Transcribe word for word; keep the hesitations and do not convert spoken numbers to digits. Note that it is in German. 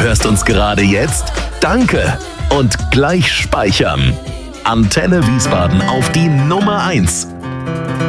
hörst uns gerade jetzt? Danke! Und gleich speichern. Antenne Wiesbaden auf die Nummer eins.